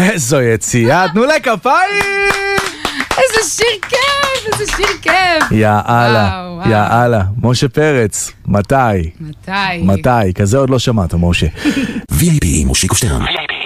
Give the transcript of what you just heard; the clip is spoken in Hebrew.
איזו יציאה, תנו לה כפיים! איזה שיר כיף, איזה שיר כיף. יאללה, משה פרץ, מתי? כזה עוד לא שמעת, משה. VIP, מושיקו שטרן.